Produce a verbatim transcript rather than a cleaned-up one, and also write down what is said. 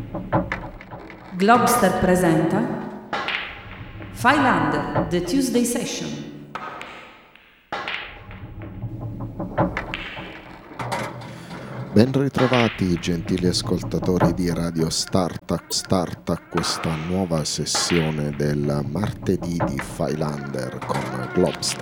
Globster presenta Filander, The Tuesday Session. Ben ritrovati gentili ascoltatori di Radio Start, Start a questa nuova sessione del martedì di Filander con Globster.